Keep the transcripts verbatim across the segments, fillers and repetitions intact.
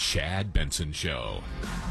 Chad Benson Show.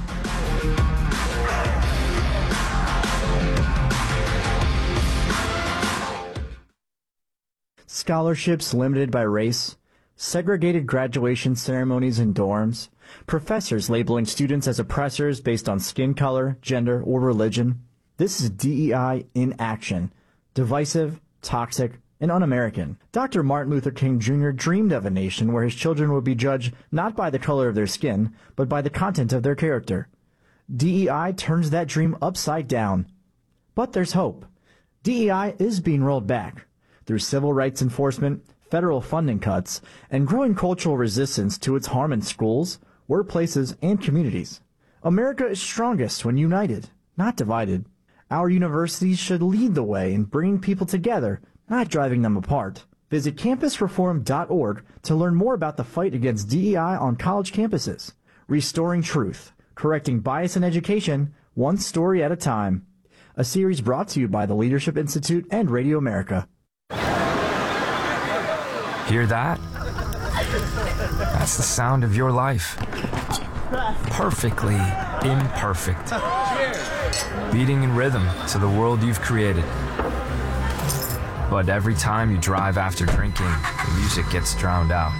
Scholarships limited by race, segregated graduation ceremonies in dorms, professors labeling students as oppressors based on skin color, gender, or religion. This is D E I in action. Divisive, toxic, and un-American. Doctor Martin Luther King Junior dreamed of a nation where his children would be judged not by the color of their skin, but by the content of their character. D E I turns that dream upside down. But there's hope. D E I is being rolled back. Through civil rights enforcement, federal funding cuts, and growing cultural resistance to its harm in schools, workplaces, and communities. America is strongest when united, not divided. Our universities should lead the way in bringing people together, not driving them apart. Visit campus reform dot org to learn more about the fight against D E I on college campuses. Restoring truth, correcting bias in education, one story at a time. A series brought to you by the Leadership Institute and Radio America. Hear that? That's the sound of your life. Perfectly imperfect. Beating in rhythm to the world you've created. But every time you drive after drinking, the music gets drowned out.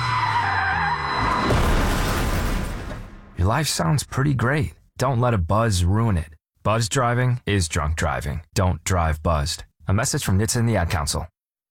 Your life sounds pretty great. Don't let a buzz ruin it. Buzz driving is drunk driving. Don't drive buzzed. A message from N H T S A and the Ad Council.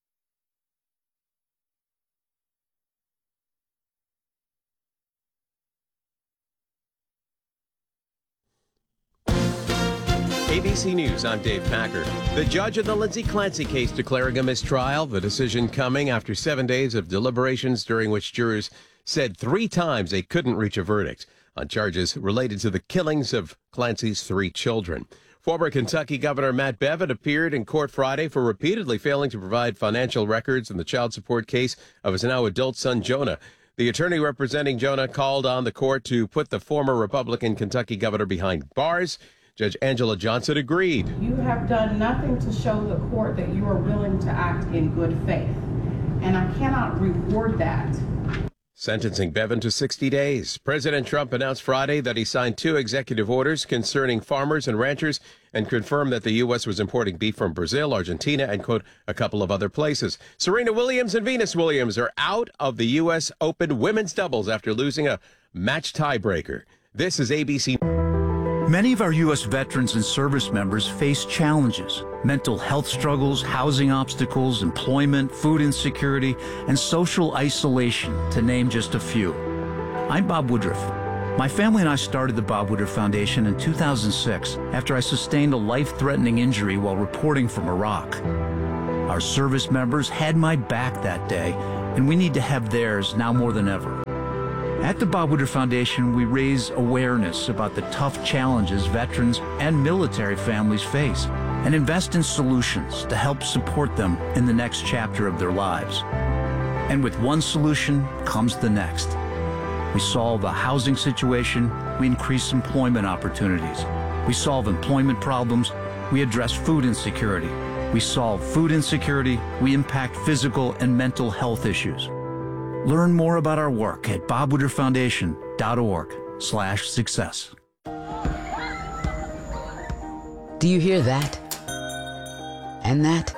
A B C News, I'm Dave Packer. The judge in the Lindsay Clancy case declaring a mistrial. The decision coming after seven days of deliberations during which jurors said three times they couldn't reach a verdict on charges related to the killings of Clancy's three children. Former Kentucky Governor Matt Bevin appeared in court Friday for repeatedly failing to provide financial records in the child support case of his now adult son, Jonah. The attorney representing Jonah called on the court to put the former Republican Kentucky governor behind bars. Judge Angela Johnson agreed. You have done nothing to show the court that you are willing to act in good faith, and I cannot reward that. Sentencing Bevin to sixty days. President Trump announced Friday that he signed two executive orders concerning farmers and ranchers and confirmed that the U S was importing beef from Brazil, Argentina, and, quote, a couple of other places. Serena Williams and Venus Williams are out of the U S Open women's doubles after losing a match tiebreaker. This is A B C. Many of our U S veterans and service members face challenges: mental health struggles, housing obstacles, employment, food insecurity, and social isolation, to name just a few. I'm Bob Woodruff. My family and I started the Bob Woodruff Foundation in two thousand six after I sustained a life-threatening injury while reporting from Iraq. Our service members had my back that day, and we need to have theirs now more than ever. At the Bob Woodruff Foundation, we raise awareness about the tough challenges veterans and military families face and invest in solutions to help support them in the next chapter of their lives. And with one solution comes the next. We solve a housing situation, we increase employment opportunities. We solve employment problems, we address food insecurity. We solve food insecurity, we impact physical and mental health issues. Learn more about our work at bob woodruff foundation dot org slash success. Do you hear that? And that?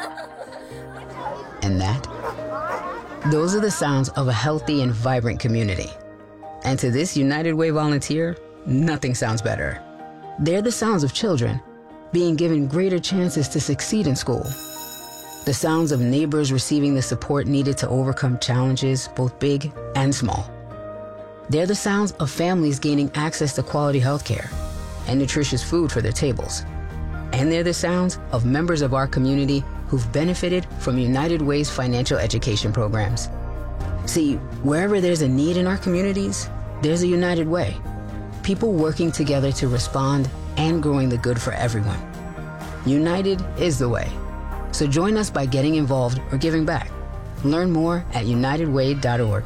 And that? Those are the sounds of a healthy and vibrant community. And to this United Way volunteer, nothing sounds better. They're the sounds of children being given greater chances to succeed in school. The sounds of neighbors receiving the support needed to overcome challenges, both big and small. They're the sounds of families gaining access to quality health care and nutritious food for their tables. And they're the sounds of members of our community who've benefited from United Way's financial education programs. See, wherever there's a need in our communities, there's a United Way. People working together to respond and growing the good for everyone. United is the way. So join us by getting involved or giving back. Learn more at united way dot org.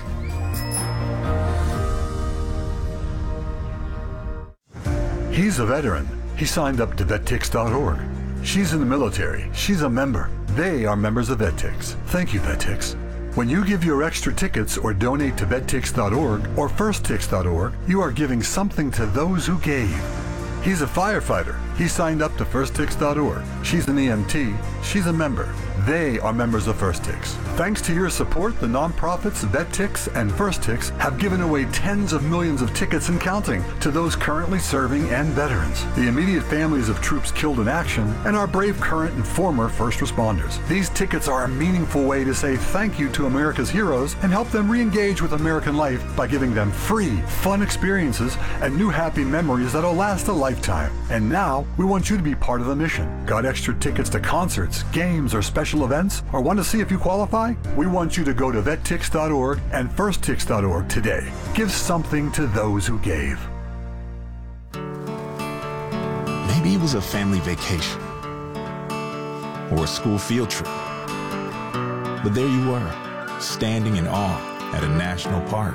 He's a veteran. He signed up to vet tix dot org. She's in the military. She's a member. They are members of VetTix. Thank you, VetTix. When you give your extra tickets or donate to vet tix dot org or first tix dot org, you are giving something to those who gave. He's a firefighter. He signed up to first tix dot org. She's an E M T. She's a member. They are members of FirstTix. Thanks to your support, the nonprofits VetTix and FirstTix have given away tens of millions of tickets and counting to those currently serving and veterans, the immediate families of troops killed in action, and our brave current and former first responders. These tickets are a meaningful way to say thank you to America's heroes and help them re-engage with American life by giving them free, fun experiences and new happy memories that'll last a lifetime. And now, we want you to be part of the mission. Got extra tickets to concerts, games, or special events, or want to see if you qualify? We want you to go to vet tix dot org and first tix dot org today. Give something to those who gave. Maybe it was a family vacation or a school field trip. But there you were, standing in awe at a national park.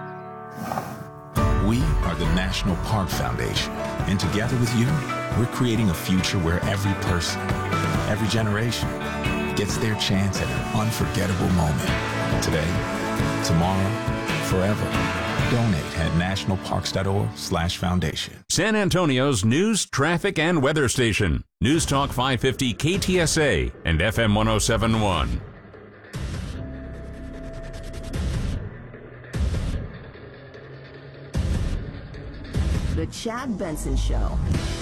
We are the National Park Foundation, and together with you, we're creating a future where every person, every generation, gets their chance at an unforgettable moment. Today, tomorrow, forever. Donate at national parks dot org slash foundation. San Antonio's news, traffic, and weather station. News Talk five fifty K T S A and F M one oh seven point one. The Chad Benson Show.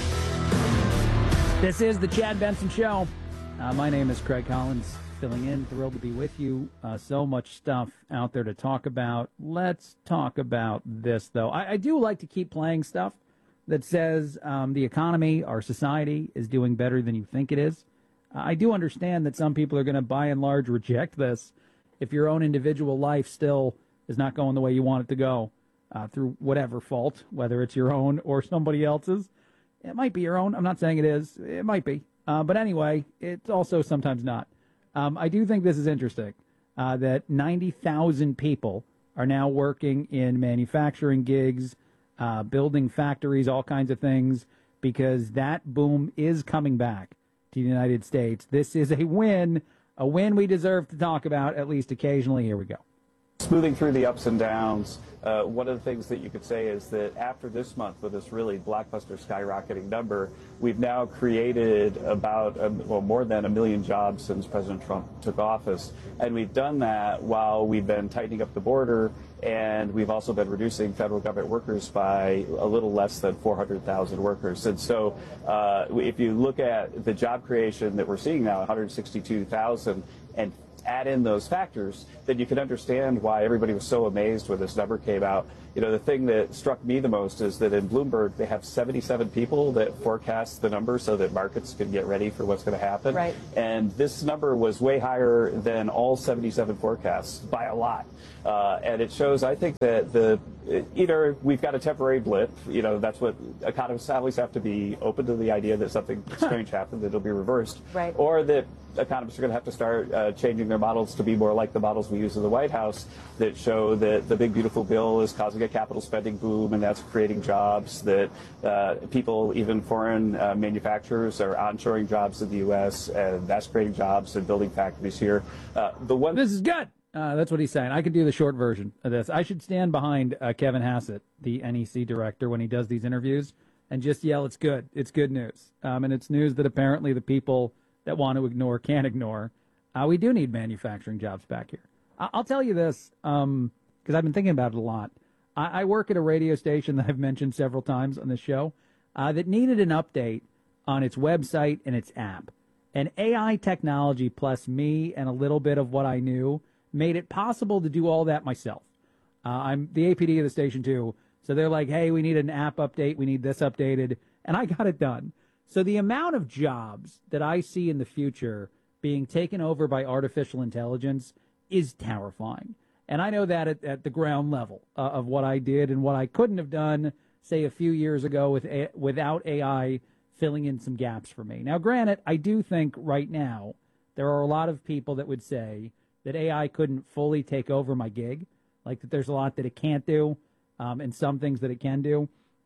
This is the Chad Benson Show. Uh, my name is Craig Collins, filling in. Thrilled to be with you. Uh, so much stuff out there to talk about. Let's talk about this, though. I, I do like to keep playing stuff that says um, the economy, our society, is doing better than you think it is. Uh, I do understand that some people are going to, by and large, reject this if your own individual life still is not going the way you want it to go uh, through whatever fault, whether it's your own or somebody else's. It might be your own. I'm not saying it is. It might be. Uh, but anyway, it's also sometimes not. Um, I do think this is interesting, uh, that ninety thousand people are now working in manufacturing gigs, uh, building factories, all kinds of things, because that boom is coming back to the United States. This is a win, a win we deserve to talk about, at least occasionally. Here we go. Smoothing through the ups and downs, uh, one of the things that you could say is that after this month, with this really blockbuster skyrocketing number, we've now created about, a, well, more than a million jobs since President Trump took office. And we've done that while we've been tightening up the border, and we've also been reducing federal government workers by a little less than four hundred thousand workers. And so uh, if you look at the job creation that we're seeing now, one hundred sixty-two thousand, and add in those factors, then you can understand why everybody was so amazed when this number came out. You know, the thing that struck me the most is that in Bloomberg, they have seventy-seven people that forecast the number so that markets can get ready for what's going to happen. Right. And this number was way higher than all seventy-seven forecasts by a lot. Uh, and it shows, I think, that the either we've got a temporary blip, you know, that's what economists always have to be open to the idea that something strange happened, that it'll be reversed. Right. Or that economists are going to have to start uh, changing their models to be more like the models we use in the White House that show that the big beautiful bill is causing a capital spending boom, and that's creating jobs, that uh, people, even foreign uh, manufacturers, are onshoring jobs in the U S, and that's creating jobs and building factories here. Uh, the one This is good. Uh, that's what he's saying. I could do the short version of this. I should stand behind uh, Kevin Hassett, the N E C director, when he does these interviews, and just yell, "It's good. It's good news." Um, and it's news that apparently the people that want to ignore can't ignore. Uh, we do need manufacturing jobs back here. I- I'll tell you this, because um, I've been thinking about it a lot. I, I work at a radio station that I've mentioned several times on this show uh, that needed an update on its website and its app. And A I technology plus me and a little bit of what I knew made it possible to do all that myself. Uh, I'm the A P D of the station, too. So they're like, hey, we need an app update. We need this updated. And I got it done. So the amount of jobs that I see in the future being taken over by artificial intelligence is terrifying. And I know that at, at the ground level uh, of what I did and what I couldn't have done, say, a few years ago with a, without A I filling in some gaps for me. Now, granted, I do think right now there are a lot of people that would say that A I couldn't fully take over my gig, like that there's a lot that it can't do um, and some things that it can do.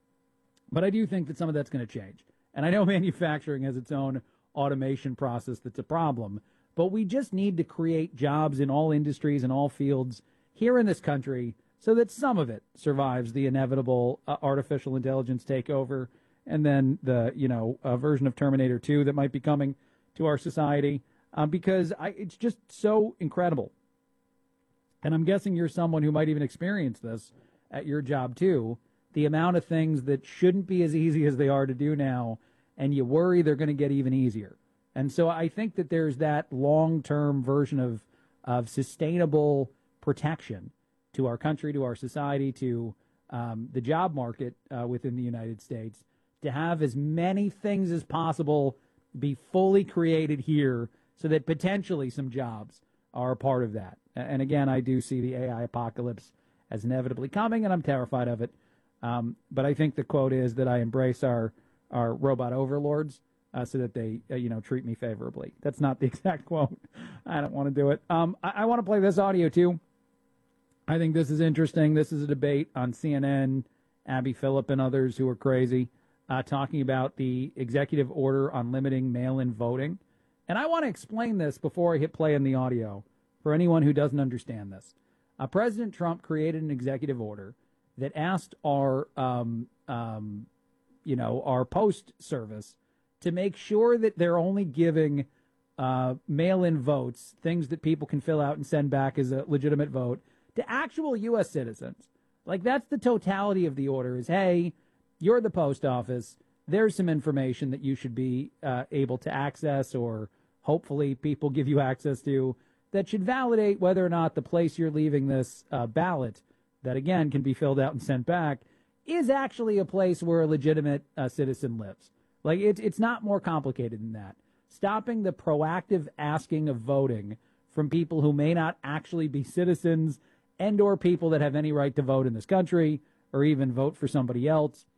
But I do think that some of that's going to change. And I know manufacturing has its own automation process that's a problem, But we just need to create jobs in all industries and all fields here in this country so that some of it survives the inevitable uh, artificial intelligence takeover and then the, you know, uh, version of Terminator two that might be coming to our society, uh, because I, it's just so incredible. And I'm guessing you're someone who might even experience this at your job too, the amount of things that shouldn't be as easy as they are to do now, and you worry they're going to get even easier. And so I think that there's that long-term version of, of sustainable protection to our country, to our society, to um, the job market uh, within the United States, to have as many things as possible be fully created here so that potentially some jobs are a part of that. And again, I do see the A I apocalypse as inevitably coming, and I'm terrified of it. Um, but I think the quote is that I embrace our, our robot overlords uh, so that they, uh, you know, treat me favorably. That's not the exact quote. I don't want to do it. Um, I, I want to play this audio, too. I think this is interesting. This is a debate on C N N, Abby Phillip and others who are crazy, uh, talking about the executive order on limiting mail-in voting. And I want to explain this before I hit play in the audio for anyone who doesn't understand this. Uh, President Trump created an executive order that asked our, um, um, you know, our post service to make sure that they're only giving uh, mail-in votes, things that people can fill out and send back as a legitimate vote, to actual U S citizens. Like, that's the totality of the order is, hey, you're the post office. There's some information that you should be uh, able to access, or hopefully people give you access to, that should validate whether or not the place you're leaving this uh, ballot, that again can be filled out and sent back, is actually a place where a legitimate uh, citizen lives. Like, it, it's not more complicated than that. Stopping the proactive asking of voting from people who may not actually be citizens and or people that have any right to vote in this country or even vote for somebody else.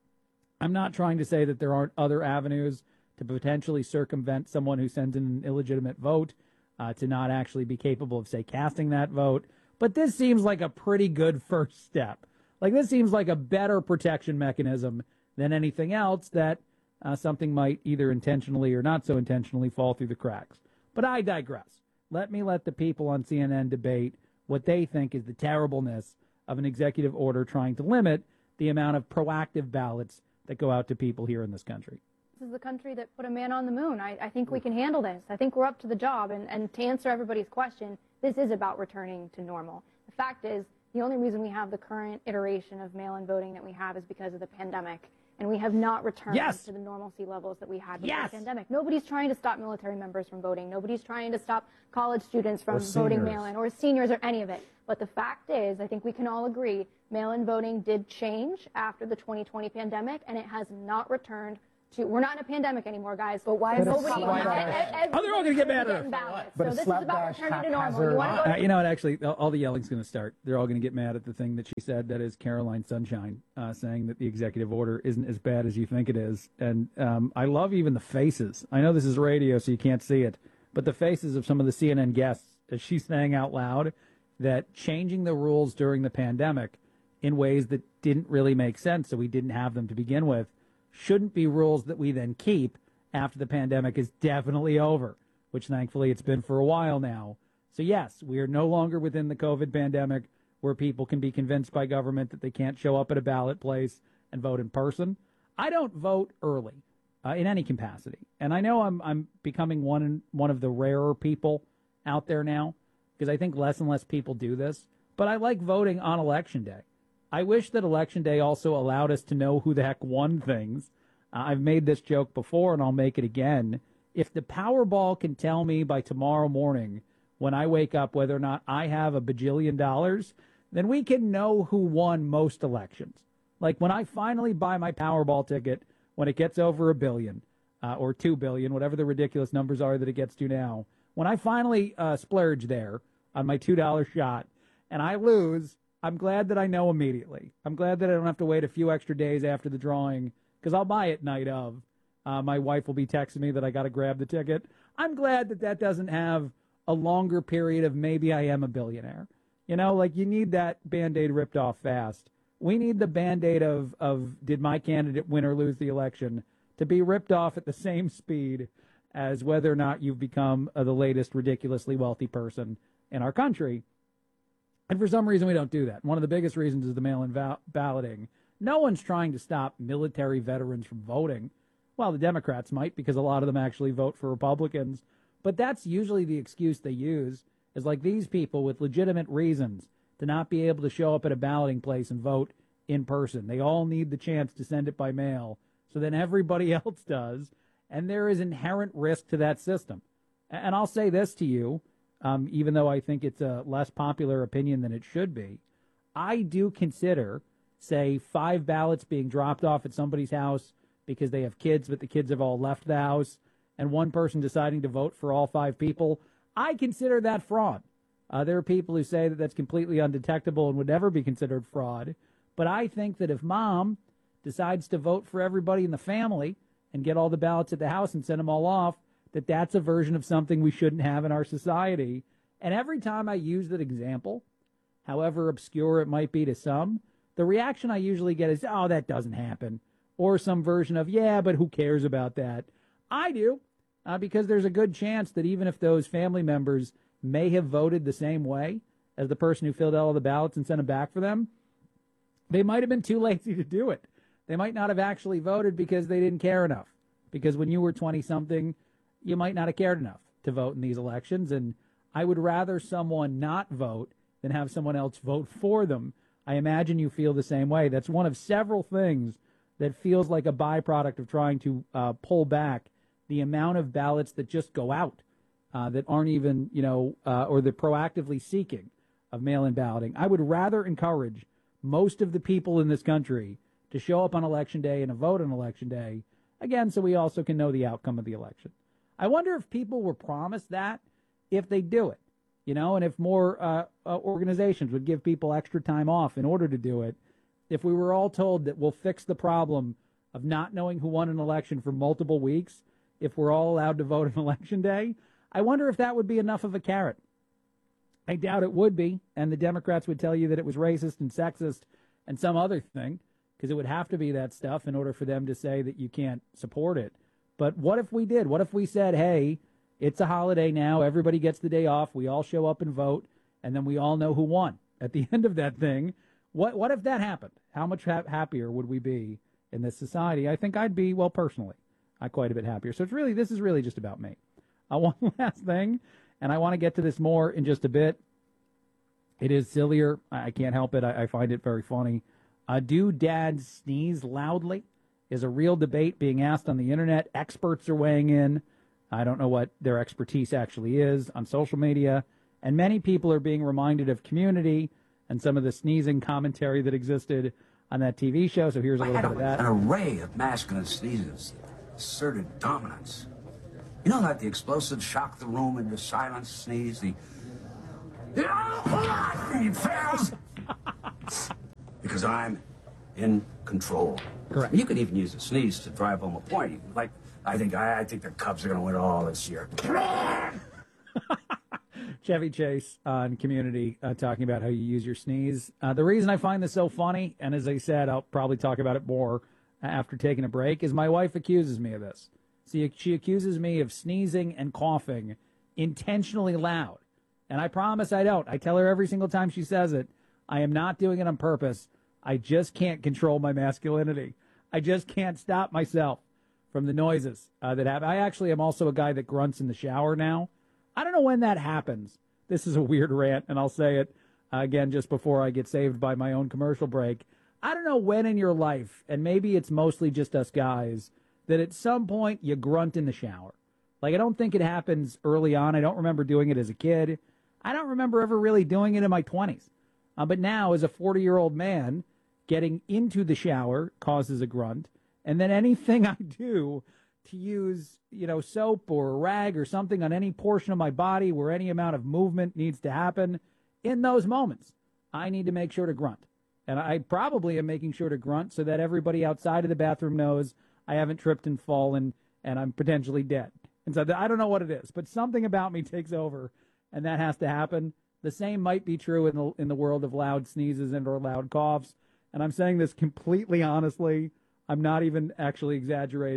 I'm not trying to say that there aren't other avenues to potentially circumvent someone who sends in an illegitimate vote uh, to not actually be capable of, say, casting that vote. But this seems like a pretty good first step. Like, this seems like a better protection mechanism than anything else that uh, something might either intentionally or not so intentionally fall through the cracks. But I digress. Let me let the people on C N N debate what they think is the terribleness of an executive order trying to limit the amount of proactive ballots that go out to people here in this country. This is the country that put a man on the moon. I, I think we can handle this. I think we're up to the job. And, and to answer everybody's question, this is about returning to normal. The fact is, the only reason we have the current iteration of mail-in voting that we have is because of the pandemic. And we have not returned yes. to the normalcy levels that we had before yes. the pandemic. Nobody's trying to stop military members from voting. Nobody's trying to stop college students from or voting mail-in, or seniors, or any of it. But the fact is, I think we can all agree, mail-in voting did change after the twenty twenty pandemic, and it has not returned to, we're not in a pandemic anymore, guys. But why is nobody, oh, they're all going to get mad at us. So this is about returning to normal. You, want to go uh, you know what, actually, all the yelling's going to start. They're all going to get mad at the thing that she said, that is Caroline Sunshine, uh, saying that the executive order isn't as bad as you think it is. And um, I love even the faces. I know this is radio, so you can't see it, but the faces of some of the C N N guests as she's saying out loud that changing the rules during the pandemic in ways that didn't really make sense, so we didn't have them to begin with, shouldn't be rules that we then keep after the pandemic is definitely over, which thankfully it's been for a while now. So yes, we are no longer within the COVID pandemic where people can be convinced by government that they can't show up at a ballot place and vote in person. I don't vote early uh, in any capacity. And I know I'm I'm becoming one one of the rarer people out there now because I think less and less people do this. But I like voting on Election Day. I wish that Election Day also allowed us to know who the heck won things. Uh, I've made this joke before, and I'll make it again. If the Powerball can tell me by tomorrow morning when I wake up whether or not I have a bajillion dollars, then we can know who won most elections. Like when I finally buy my Powerball ticket, when it gets over a billion uh, or two billion, whatever the ridiculous numbers are that it gets to now, when I finally uh, splurge there on my two dollar shot and I lose, I'm glad that I know immediately. I'm glad that I don't have to wait a few extra days after the drawing because I'll buy it night of. Uh, my wife will be texting me that I got to grab the ticket. I'm glad that that doesn't have a longer period of maybe I am a billionaire. You know, like you need that Band-Aid ripped off fast. We need the Band-Aid of, of did my candidate win or lose the election to be ripped off at the same speed as whether or not you've become uh, the latest ridiculously wealthy person in our country. And for some reason, we don't do that. One of the biggest reasons is the mail-in val- balloting. No one's trying to stop military veterans from voting. Well, the Democrats might, because a lot of them actually vote for Republicans. But that's usually the excuse they use, is like these people with legitimate reasons to not be able to show up at a balloting place and vote in person. They all need the chance to send it by mail, so then everybody else does. And there is inherent risk to that system. And I'll say this to you, um, even though I think it's a less popular opinion than it should be, I do consider, say, five ballots being dropped off at somebody's house because they have kids, but the kids have all left the house, and one person deciding to vote for all five people, I consider that fraud. Uh, there are people who say that that's completely undetectable and would never be considered fraud. But I think that if mom decides to vote for everybody in the family and get all the ballots at the house and send them all off, that that's a version of something we shouldn't have in our society. And every time I use that example, however obscure it might be to some, the reaction I usually get is, oh, that doesn't happen. Or some version of, yeah, but who cares about that? I do, uh, because there's a good chance that even if those family members may have voted the same way as the person who filled out all the ballots and sent them back for them, they might have been too lazy to do it. They might not have actually voted because they didn't care enough. Because when you were twenty-something, you might not have cared enough to vote in these elections. And I would rather someone not vote than have someone else vote for them. I imagine you feel the same way. That's one of several things that feels like a byproduct of trying to uh, pull back the amount of ballots that just go out, uh, that aren't even, you know, uh, or the proactively seeking of mail-in balloting. I would rather encourage most of the people in this country to show up on Election Day and to vote on Election Day, again, so we also can know the outcome of the election. I wonder if people were promised that, if they do it, you know, and if more uh, uh, organizations would give people extra time off in order to do it, if we were all told that we'll fix the problem of not knowing who won an election for multiple weeks, if we're all allowed to vote on Election Day, I wonder if that would be enough of a carrot. I doubt it would be, and the Democrats would tell you that it was racist and sexist and some other thing, because it would have to be that stuff in order for them to say that you can't support it. But what if we did? What if we said, hey, it's a holiday now, everybody gets the day off, we all show up and vote, and then we all know who won at the end of that thing? What what if that happened? How much ha- happier would we be in this society? I think I'd be, well, personally, I quite a bit happier. So it's really, this is really just about me. Uh, one last thing, and I want to get to this more in just a bit. It is sillier. I can't help it. I, I find it very funny. Uh, do dads sneeze loudly? Is a real debate being asked on the internet. Experts are weighing in. I don't know what their expertise actually is on social media. And many people are being reminded of Community and some of the sneezing commentary that existed on that T V show. So here's a little bit of that. An array of masculine sneezes asserted dominance. You know, like the explosive shock the room and the silence sneeze, the fails because I'm in control. Correct. You could even use a sneeze to drive home a point. You can, like, I think I, I think the Cubs are going to win it all this year. Chevy Chase on Community uh, talking about how you use your sneeze. Uh, the reason I find this so funny, and as I said, I'll probably talk about it more after taking a break, is my wife accuses me of this. See, she accuses me of sneezing and coughing intentionally loud. And I promise I don't. I tell her every single time she says it, I am not doing it on purpose. I just can't control my masculinity. I just can't stop myself from the noises uh, that happen. I actually am also a guy that grunts in the shower now. I don't know when that happens. This is a weird rant, and I'll say it uh, again just before I get saved by my own commercial break. I don't know when in your life, and maybe it's mostly just us guys, that at some point you grunt in the shower. Like, I don't think it happens early on. I don't remember doing it as a kid. I don't remember ever really doing it in my twenties. Uh, but now, as a forty-year-old man, getting into the shower causes a grunt. And then anything I do to use, you know, soap or a rag or something on any portion of my body where any amount of movement needs to happen, in those moments, I need to make sure to grunt. And I probably am making sure to grunt so that everybody outside of the bathroom knows I haven't tripped and fallen and I'm potentially dead. And so I don't know what it is, but something about me takes over, and that has to happen. The same might be true in the in the world of loud sneezes and or loud coughs. And I'm saying this completely honestly. I'm not even actually exaggerating.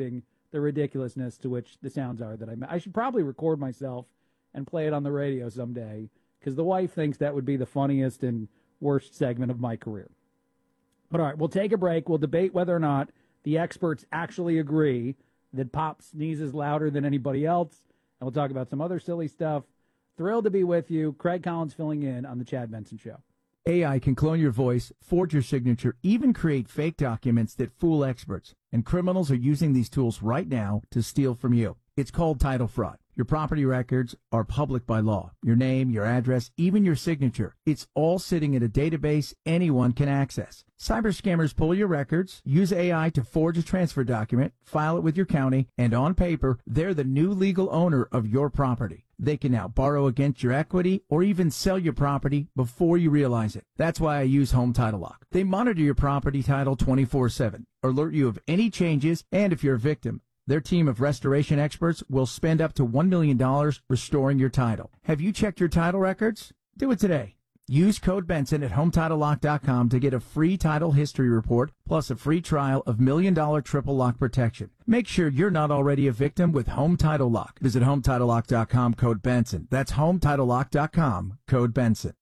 the ridiculousness to which the sounds are that I I should probably record myself and play it on the radio someday, because the wife thinks that would be the funniest and worst segment of my career. But all right, we'll take a break. We'll debate whether or not the experts actually agree that Pop sneezes louder than anybody else, and we'll talk about some other silly stuff. Thrilled to be with you. Craig Collins filling in on The Chad Benson Show. A I can clone your voice, forge your signature, even create fake documents that fool experts. And criminals are using these tools right now to steal from you. It's called title fraud. Your property records are public by law. Your name, your address, even your signature. It's all sitting in a database anyone can access. Cyber scammers pull your records, use A I to forge a transfer document, file it with your county, and on paper, they're the new legal owner of your property. They can now borrow against your equity or even sell your property before you realize it. That's why I use Home Title Lock. They monitor your property title twenty-four seven, alert you of any changes, and if you're a victim, their team of restoration experts will spend up to one million dollars restoring your title. Have you checked your title records? Do it today. Use code Benson at home title lock dot com to get a free title history report plus a free trial of million dollar triple lock protection. Make sure you're not already a victim with Home Title Lock. Visit home title lock dot com, code Benson. That's home title lock dot com, code Benson.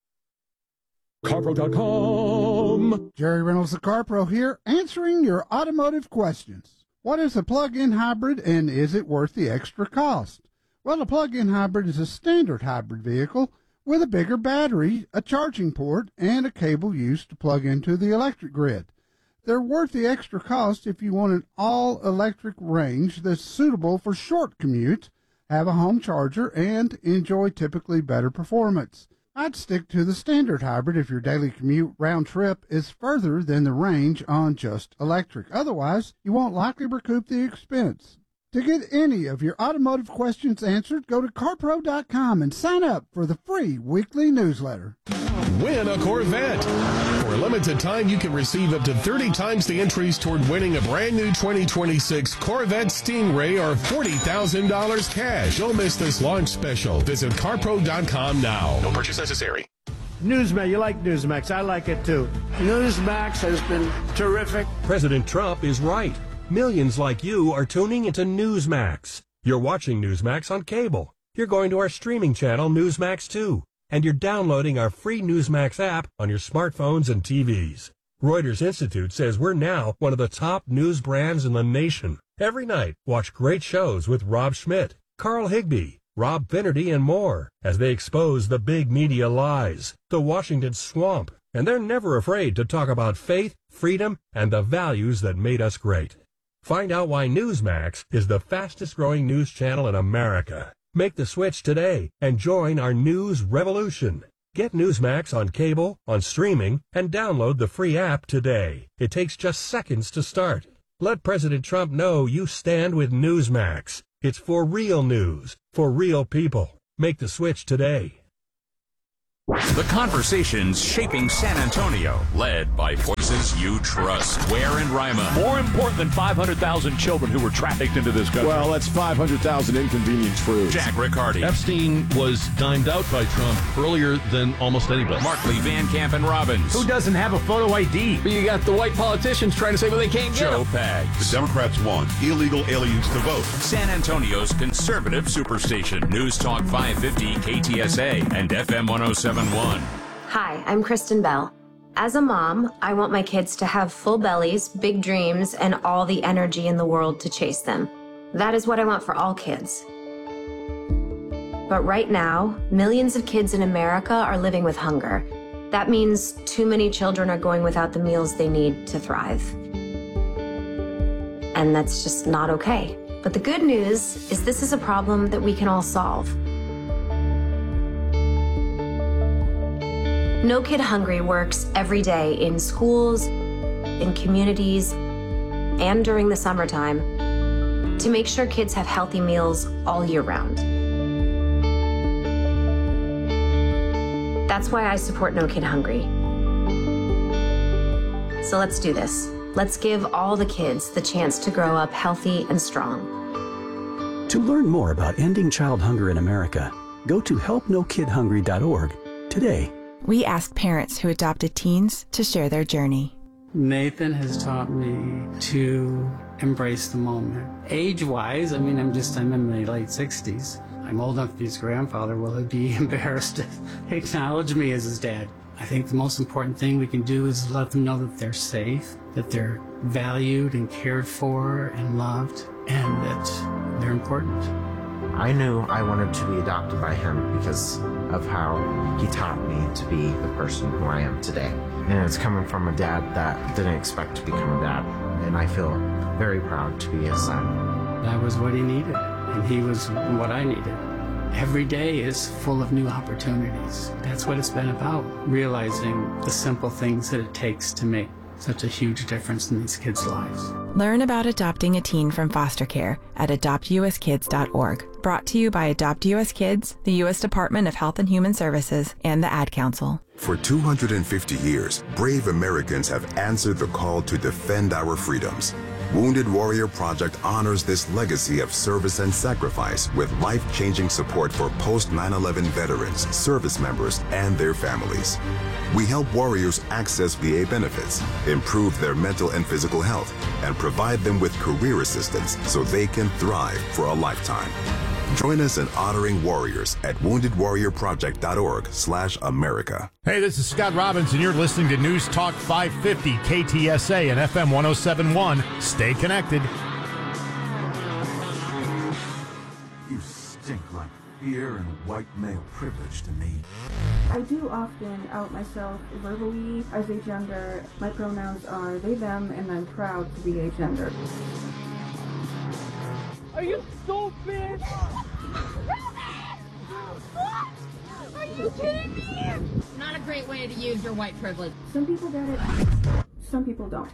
CarPro dot com. Jerry Reynolds, the CarPro here, answering your automotive questions. What is a plug-in hybrid, and is it worth the extra cost? Well, a plug-in hybrid is a standard hybrid vehicle with a bigger battery, a charging port, and a cable used to plug into the electric grid. They're worth the extra cost if you want an all-electric range that's suitable for short commutes, have a home charger, and enjoy typically better performance. I'd stick to the standard hybrid if your daily commute round trip is further than the range on just electric. Otherwise, you won't likely recoup the expense. To get any of your automotive questions answered, go to CarPro dot com and sign up for the free weekly newsletter. Win a Corvette. For a limited time, you can receive up to thirty times the entries toward winning a brand new twenty twenty-six Corvette Stingray or forty thousand dollars cash. Don't miss this launch special. Visit CarPro dot com now. No purchase necessary. Newsmax, you like Newsmax. I like it too. Newsmax has been terrific. President Trump is right. Millions like you are tuning into Newsmax. You're watching Newsmax on cable. You're going to our streaming channel, Newsmax two. And you're downloading our free Newsmax app on your smartphones and T Vs. Reuters Institute says we're now one of the top news brands in the nation. Every night, watch great shows with Rob Schmidt, Carl Higbie, Rob Finnerty, and more as they expose the big media lies, the Washington swamp. And they're never afraid to talk about faith, freedom, and the values that made us great. Find out why Newsmax is the fastest growing news channel in America. Make the switch today and join our news revolution. Get Newsmax on cable, on streaming, and download the free app today. It takes just seconds to start. Let President Trump know you stand with Newsmax. It's for real news, for real people. Make the switch today. The conversations shaping San Antonio, led by voices you trust. Ware and Rima. More important than five hundred thousand children who were trafficked into this country. Well, that's five hundred thousand inconvenient truths. Jack Riccardi. Epstein was dimed out by Trump earlier than almost anybody. Markley, Van Camp, and Robbins. Who doesn't have a photo I D? But you got the white politicians trying to say, well, they can't get Joe them. Pags. The Democrats want illegal aliens to vote. San Antonio's conservative superstation. News Talk five fifty K T S A and F M one oh seven point one. Hi, I'm Kristen Bell. As a mom, I want my kids to have full bellies, big dreams, and all the energy in the world to chase them. That is what I want for all kids. But right now, millions of kids in America are living with hunger. That means too many children are going without the meals they need to thrive. And that's just not okay. But the good news is this is a problem that we can all solve. No Kid Hungry works every day in schools, in communities, and during the summertime to make sure kids have healthy meals all year round. That's why I support No Kid Hungry. So let's do this. Let's give all the kids the chance to grow up healthy and strong. To learn more about ending child hunger in America, go to help no kid hungry dot org today. We asked parents who adopted teens to share their journey. Nathan has taught me to embrace the moment. Age-wise, I mean, I'm just, I'm in my late sixties. I'm old enough to be his grandfather. Will he be embarrassed to acknowledge me as his dad? I think the most important thing we can do is let them know that they're safe, that they're valued and cared for and loved, and that they're important. I knew I wanted to be adopted by him because of how he taught me to be the person who I am today. And it's coming from a dad that didn't expect to become a dad, and I feel very proud to be his son. That was what he needed, and he was what I needed. Every day is full of new opportunities. That's what it's been about, realizing the simple things that it takes to make such a huge difference in these kids' lives. Learn about adopting a teen from foster care at adopt u s kids dot org. Brought to you by Adopt U S Kids, the U S Department of Health and Human Services, and the Ad Council. For two hundred fifty years, brave Americans have answered the call to defend our freedoms. Wounded Warrior Project honors this legacy of service and sacrifice with life-changing support for post nine eleven veterans, service members, and their families. We help warriors access V A benefits, improve their mental and physical health, and provide them with career assistance so they can thrive for a lifetime. Join us in honoring warriors at wounded warrior project dot org slash America. Hey, this is Scott Robbins, and you're listening to News Talk five fifty K T S A and F M one oh seven point one. Stay connected. You stink like fear and white male privilege to me. I do often out myself verbally as a gender. My pronouns are they, them, and I'm proud to be a gender. Are you stupid? Are you kidding me? Not a great way to use your white privilege. Some people get it, some people don't.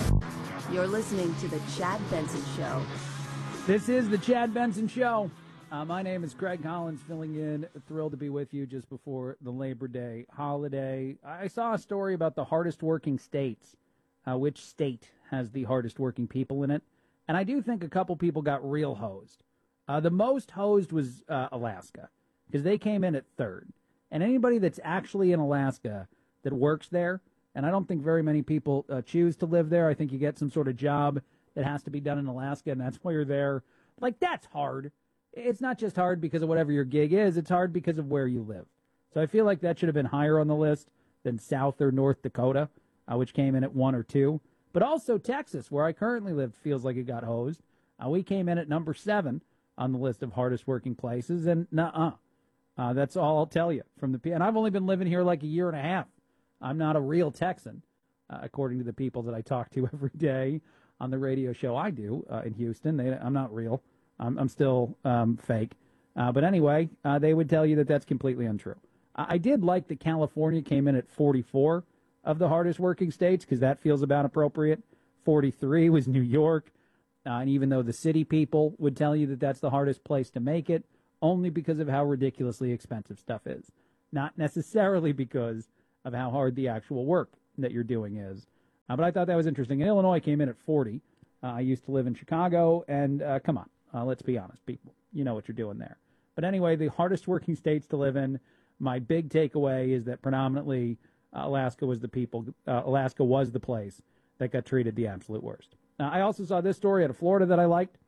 You're listening to The Chad Benson Show. This is The Chad Benson Show. Uh, my name is Craig Collins, filling in. Thrilled to be with you just before the Labor Day holiday. I saw a story about the hardest working states. Uh, which state has the hardest working people in it? And I do think a couple people got real hosed. Uh, the most hosed was uh, Alaska, because they came in at third. And anybody that's actually in Alaska that works there, and I don't think very many people uh, choose to live there. I think you get some sort of job that has to be done in Alaska, and that's why you're there. Like, that's hard. It's not just hard because of whatever your gig is. It's hard because of where you live. So I feel like that should have been higher on the list than South or North Dakota, uh, which came in at one or two. But also Texas, where I currently live, feels like it got hosed. Uh, we came in at number seven on the list of hardest working places, and nuh-uh. Uh, that's all I'll tell you from the. And I've only been living here like a year and a half. I'm not a real Texan, uh, according to the people that I talk to every day on the radio show I do uh, in Houston. They, I'm not real. I'm, I'm still um, fake. Uh, but anyway, uh, they would tell you that that's completely untrue. I, I did like that California came in at forty-four of the hardest working states, because that feels about appropriate. forty-three was New York. Uh, and even though the city people would tell you that that's the hardest place to make it, only because of how ridiculously expensive stuff is. Not necessarily because of how hard the actual work that you're doing is. Uh, but I thought that was interesting. And Illinois came in at forty. Uh, I used to live in Chicago, and uh, come on, uh, let's be honest, people. You know what you're doing there. But anyway, the hardest working states to live in, my big takeaway is that predominantly uh, Alaska was the people, uh, Alaska was the place that got treated the absolute worst. Now, I also saw this story out of Florida that I liked.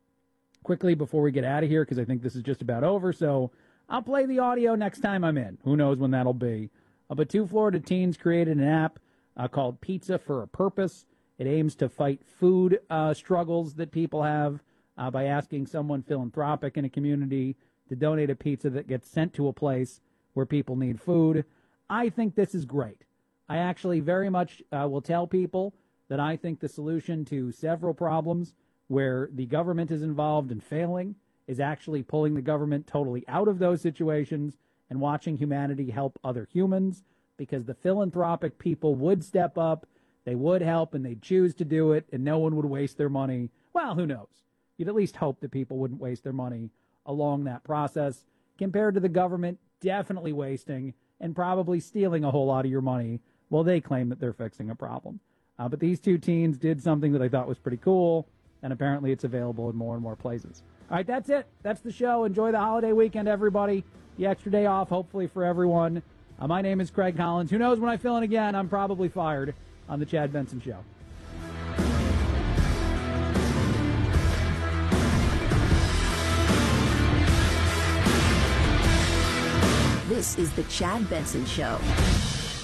Quickly before we get out of here, because I think this is just about over, so I'll play the audio next time I'm in. Who knows when that'll be. Uh, but two Florida teens created an app uh, called Pizza for a Purpose. It aims to fight food uh, struggles that people have uh, by asking someone philanthropic in a community to donate a pizza that gets sent to a place where people need food. I think this is great. I actually very much uh, will tell people that I think the solution to several problems where the government is involved and failing is actually pulling the government totally out of those situations and watching humanity help other humans, because the philanthropic people would step up, they would help, and they'd choose to do it, and no one would waste their money. Well, who knows? You'd at least hope that people wouldn't waste their money along that process, compared to the government definitely wasting and probably stealing a whole lot of your money while they claim that they're fixing a problem. Uh, but these two teens did something that I thought was pretty cool, and apparently it's available in more and more places. All right, that's it. That's the show. Enjoy the holiday weekend, everybody. The extra day off, hopefully, for everyone. Uh, my name is Craig Collins. Who knows when I fill in again? I'm probably fired. on The Chad Benson Show. This is The Chad Benson Show.